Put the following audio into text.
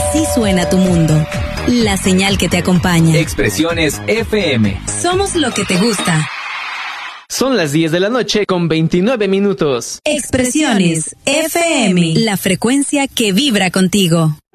Así suena tu mundo. La señal que te acompaña. Expresiones FM. Somos lo que te gusta. Son las 10 de la noche con 29 minutos. Expresiones FM. La frecuencia que vibra contigo.